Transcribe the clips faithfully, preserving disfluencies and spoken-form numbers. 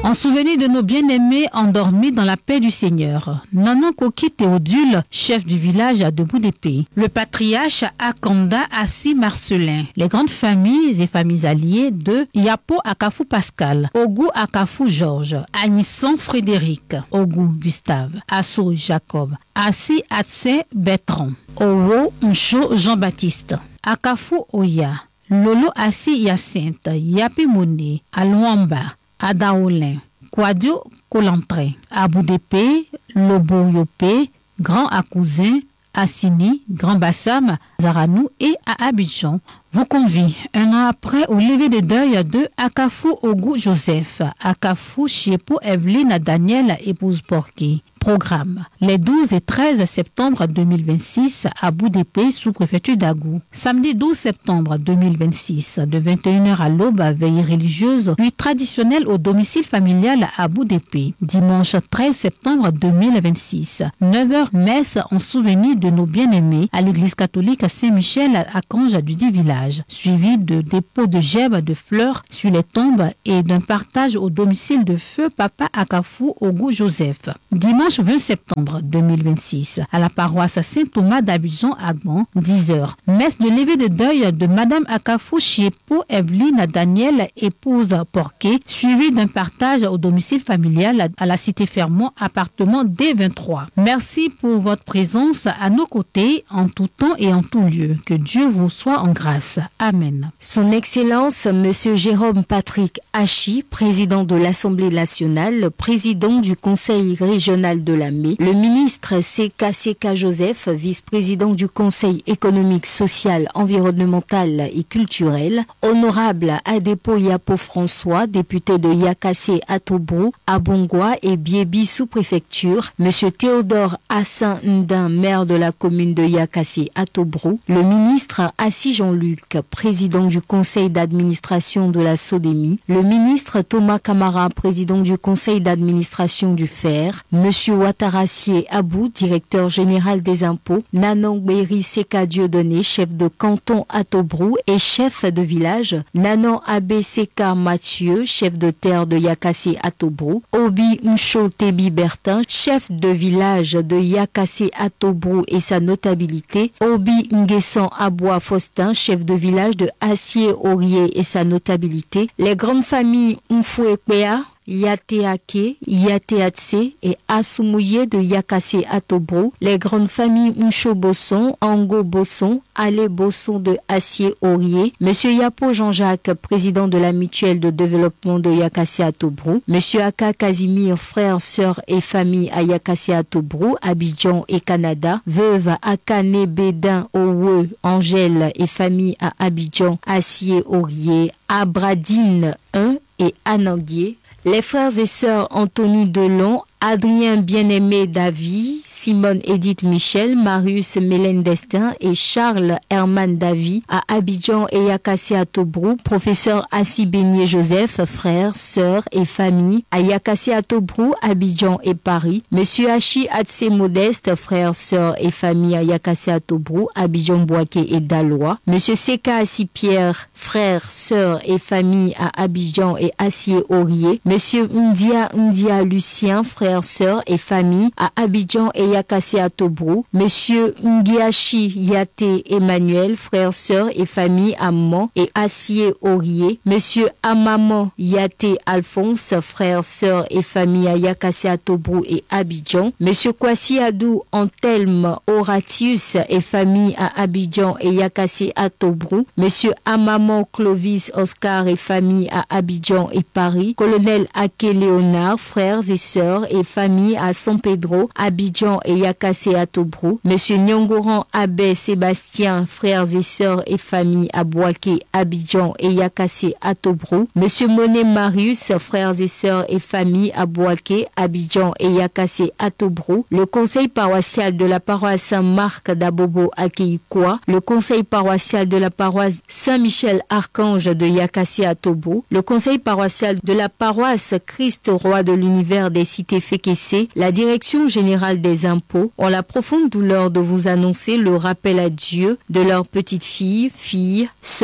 En souvenir de nos bien-aimés endormis dans la paix du Seigneur, Nanon Koki Théodule, chef du village à Debout d'Épée, le patriarche Akanda Assis Marcelin, les grandes familles et familles alliées de Yapo Akafou Pascal, Ogou Akafou Georges, Anisson Frédéric, Ogou Gustave, Assou Jacob, Assis Atse Bertrand, Owo Ncho Jean-Baptiste, Akafou Oya, Lolo Assis Hyacinthe, Yapi Mone, Alouamba, Adaolin, Kwadio Kolantré, Abou d'Épée, Lobo Yopé, Grand Akousin, Assini, Grand Bassam, Zaranou et à Abidjan vous convie un an après au lever de deuil de Akafou Ogou Joseph, Akafou Chiepo Evelyne Daniel épouse Porky. Programme les douze et treize septembre deux mille vingt-six à Bout d'Épée sous-préfecture d'Agou. Samedi douze septembre deux mille vingt-six de vingt et une heures à l'aube veille religieuse puis traditionnelle au domicile familial à Bout d'Épée. Dimanche treize septembre deux mille vingt-six neuf heures messe en souvenir de nos bien-aimés à l'église catholique Saint-Michel à Cange du dit village, suivi de dépôt de gerbes de fleurs sur les tombes et d'un partage au domicile de feu Papa Akafou Ogou Joseph. Dimanche vingt septembre deux mille vingt-six à la paroisse Saint-Thomas d'Abidjan Agban, dix heures. Messe de levée de deuil de Madame Akafou Chiepo Evelyne Daniel épouse Porquet, suivi d'un partage au domicile familial à la cité Fermont, appartement D vingt-trois. Merci pour votre présence à nos côtés en tout temps et en tout lieu. Que Dieu vous soit en grâce. Amen. Son Excellence Monsieur Jérôme Patrick Hachi, président de l'Assemblée nationale, président du Conseil régional de la M E, le ministre Seka Seka Joseph, vice-président du Conseil économique, social, environnemental et culturel, honorable Adepo Yapo François, député de Yakassé Atobrou, Abongwa et Biebi sous-préfecture, Monsieur Théodore Assin Ndin, maire de la commune de Yakassé Atobrou, le ministre Assis Jean-Luc, président du conseil d'administration de la Sodemi, le ministre Thomas Camara, président du conseil d'administration du F E R, Monsieur Ouattarassier Abou, directeur général des impôts, Nanon Béry Seka Dieudonné, chef de canton Atobrou et chef de village, Nanon Abbé Seka Mathieu, chef de terre de Yakassé Atobrou, Obi Ncho Tebi Bertin, chef de village de Yakassé Atobrou et sa notabilité, Obi Nguessan Aboua Faustin, chef de village de Assier-Aurier et sa notabilité, les grandes familles Mfouekpea, Yateake, Yateatse et Asumouye de Yakassé Atobrou, les grandes familles Ncho Bosson, Ango Bosson, Ale Bosson de Assier-Aurier, Monsieur Yapo Jean-Jacques, président de la mutuelle de développement de Yakassé Atobrou, Monsieur Aka Casimir, frère, sœur et famille à Yakassé Atobrou, Abidjan et Canada, veuve Akane Bédin Owe, Angèle et famille à Abidjan, Assier-Aurier, Abradine un et Ananguier, les frères et sœurs Anthony Delon, Adrien Bien-Aimé Davy, Simone Edith Michel, Marius Mélène Destin et Charles Herman Davy à Abidjan et Yakassé Atobrou, professeur Assis Beignet Joseph, frères, sœurs et famille à Yakassé Atobrou, Abidjan et Paris, Monsieur Hachi Atse Modeste, frères, sœurs et famille à Yakassé Atobrou, Abidjan Boaké et Dalois, Monsieur Seka Assis Pierre, frères, sœurs et famille à Abidjan et Assier-Aurier, Monsieur Ndia Ndia Lucien, frères, sœurs et famille à Abidjan et Yakassé Atobrou, Monsieur Ngiachi Yate Emmanuel, frères, sœurs et famille à Mans et Assier-Aurier, Monsieur Amaman Yate Alphonse, frères, sœurs et famille à Yakassé Atobrou et Abidjan, Monsieur Kwasi Adou Antelme Horatius et famille à Abidjan et Yakassé Atobrou, Monsieur Amaman Clovis Oscar et famille à Abidjan et Paris, Colonel Ake Léonard, frères et sœurs et famille à San Pedro, Abidjan et Yakassé Atobrou, Monsieur Nyongoran Abbé Sébastien, frères et sœurs et famille à Boaké, Abidjan et Yakassé Atobrou, Monsieur Monet Marius, frères et sœurs et famille à Boaké, Abidjan et Yakassé Atobrou, le conseil paroissial de la paroisse Saint-Marc d'Abobo à Keikoua, le conseil paroissial de la paroisse Saint-Michel-Archange de Yakassé Atobrou, le conseil paroissial de la paroisse Christ Roi de l'univers des cités Fékessé, la direction générale des impôts ont la profonde douleur de vous annoncer le rappel à Dieu de leurs petites filles, filles, sœurs,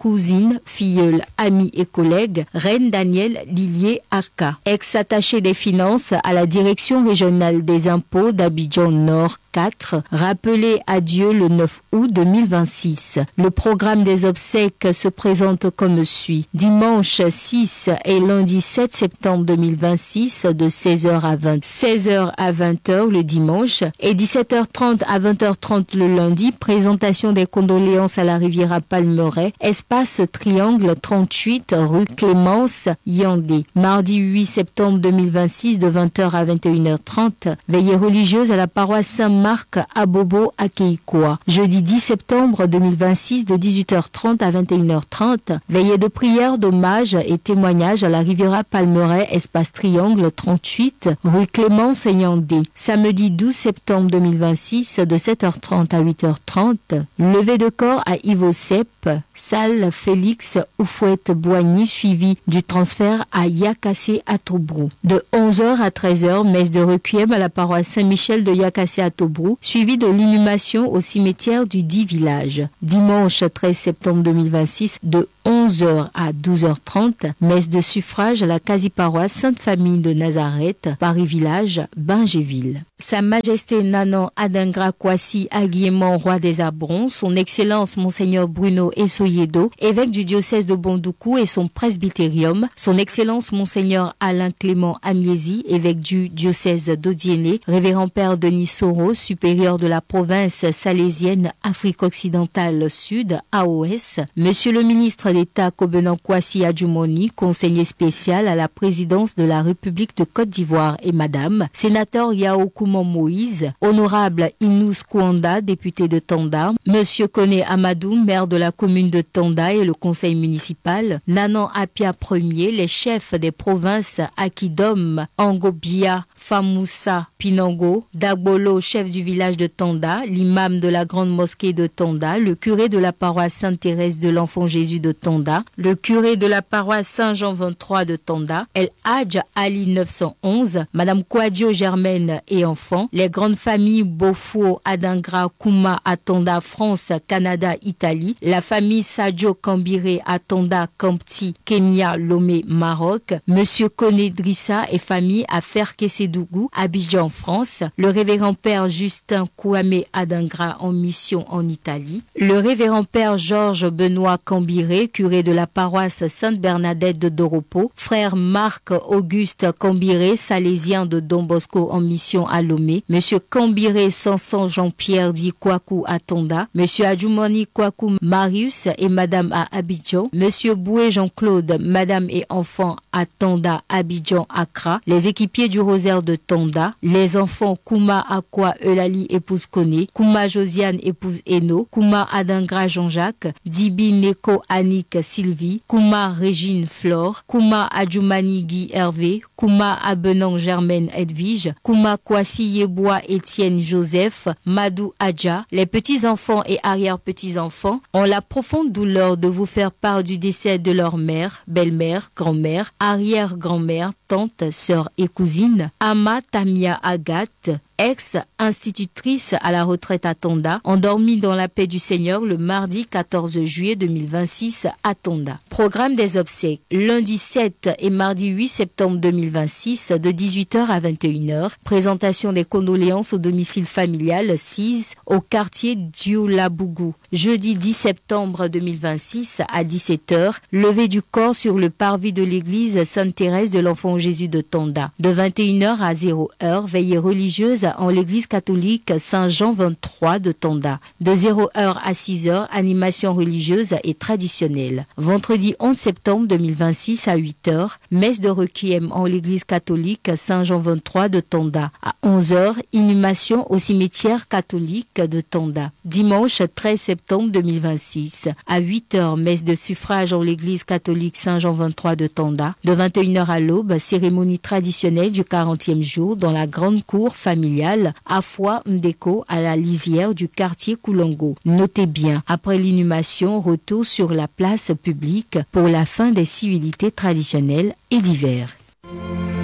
cousine, filleule, amie et collègue, Reine Danielle Lilier Aka, ex-attachée des finances à la direction régionale des impôts d'Abidjan Nord quatre, rappelé à Dieu le neuf août deux mille vingt-six. Le programme des obsèques se présente comme suit. Dimanche six et lundi sept septembre deux mille vingt-six de seize heures à vingt, seize heures à vingt heures le dimanche et dix-sept heures trente à vingt heures trente le lundi, présentation des condoléances à la Riviera Palmeraie, espace Triangle trente-huit rue Clémence Yandé. Mardi huit septembre deux mille vingt-six de vingt heures à vingt et une heures trente, veillée religieuse à la paroisse Saint-Marc à Bobo à Keikoa. Jeudi dix septembre deux mille vingt-six de dix-huit heures trente à vingt et une heures trente, veillée de prière, d'hommage et témoignage à la Riviera Palmeraie, espace Triangle trente-huit rue Clémence Yandé. Samedi douze septembre deux mille vingt-six de sept heures trente à huit heures trente, levée de corps à Ivosep, salle Félix Oufouette-Boigny, suivi du transfert à Yakassé à Tobrou. De onze heures à treize heures, messe de requiem à la paroisse Saint-Michel de Yakassé à Tobrou, suivi de l'inhumation au cimetière du dit village. Dimanche treize septembre deux mille vingt-six, de onze heures à douze heures trente, messe de suffrage à la quasi-paroisse Sainte-Famille de Nazareth, Paris-Village, Bingéville. Sa Majesté Nanan Adingra Kwasi Aguiéman, roi des Abrons, son Excellence Monseigneur Bruno Essoyedo, évêque du diocèse de Bondoukou et son presbytérium, son Excellence Monseigneur Alain Clément Amiesi, évêque du diocèse d'Odiéné, Révérend Père Denis Soro, supérieur de la province salésienne Afrique occidentale Sud, A O S, Monsieur le ministre d'État Kobenan Kwasi Adjumoni, conseiller spécial à la présidence de la République de Côte d'Ivoire et Madame, sénateur Yao Kouman Moïse, honorable Inous Kouanda, député de Tanda, Monsieur Kone Amadou, maire de la commune de Tanda et le conseil municipal, Nanan Apia Premier, les chefs des provinces Akidom, Angobia, Famoussa, Pinango, Dagbolo, chef du village de Tanda, l'imam de la grande mosquée de Tanda, le curé de la paroisse Sainte-Thérèse de l'Enfant Jésus de Tanda, le curé de la paroisse Saint-Jean vingt-trois de Tanda, El Hadj Ali neuf cent onze, Madame Kouadio Germaine et enfants, les grandes familles Bofo, Adingra, Kouma à Tanda, France, Canada, Italie, la famille Sadio Kambiré à Tanda, Kampti, Kenya, Lomé, Maroc, Monsieur Koné Drissa et famille à Ferkessédougou, Abidjan, France, le révérend père Justin Kouame Adingra en mission en Italie, le révérend père Georges Benoît Kambiré, curé de la paroisse Sainte-Bernadette de Doropo, frère Marc Auguste Kambiré, salésien de Don Bosco en mission à Lomé, Monsieur Kambiré Sanson Jean-Pierre dit Kwaku à Tonda, Monsieur Adjoumani Kwaku Marius et Madame à Abidjan, Monsieur Boué Jean-Claude, Madame et enfants à Tonda, Abidjan, Accra, les équipiers du rosaire de Tonda, les enfants Kouma Akwa Eulali épouse Koné, Kouma Josiane épouse Eno, Kouma Adingra Jean-Jacques, Dibi Neko Annick Sylvie, Kouma Régine Flore, Kouma Adjoumani Guy Hervé, Kouma Abenan Germaine Edwige, Kouma Kwasi Yebois Étienne Joseph, Madou Adja, les petits-enfants et arrière-petits-enfants ont la profonde douleur de vous faire part du décès de leur mère, belle-mère, grand-mère, arrière-grand-mère, tante, sœur et cousine, Ama Tamia Agathe, ex-institutrice à la retraite à Tonda, endormie dans la paix du Seigneur le mardi quatorze juillet deux mille vingt-six à Tonda. Programme des obsèques, lundi sept et mardi huit septembre deux mille vingt-six de dix-huit heures à vingt et une heures, présentation des condoléances au domicile familial six au quartier Dioulabougou. Jeudi dix septembre deux mille vingt-six à dix-sept heures, levée du corps sur le parvis de l'église Sainte-Thérèse de l'Enfant Jésus de Tonda. De vingt et une heures à zéro heure, veillée religieuse en l'église catholique Saint-Jean vingt-trois de Tonda. De zéro heure à six heures, animation religieuse et traditionnelle. Vendredi onze septembre deux mille vingt-six à huit heures, messe de requiem en l'église catholique Saint-Jean vingt-trois de Tonda. À onze heures, inhumation au cimetière catholique de Tonda. Dimanche treize septembre deux mille vingt-six, à huit heures, messe de suffrage en l'église catholique Saint-Jean vingt-trois de Tonda. De vingt et une heures à l'aube, cérémonie traditionnelle du quarantième jour dans la grande cour familiale Afwa Ndeko à la lisière du quartier Koulongo. Notez bien, après l'inhumation, retour sur la place publique pour la fin des civilités traditionnelles et divers.